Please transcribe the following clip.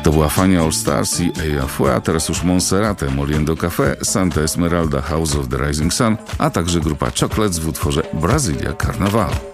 To była Fania All Stars i Ella Fue, a teraz już Monserrate, Moliendo Café, Santa Esmeralda, House of the Rising Sun, a także grupa Chocolates w utworze Brasilia Carnaval.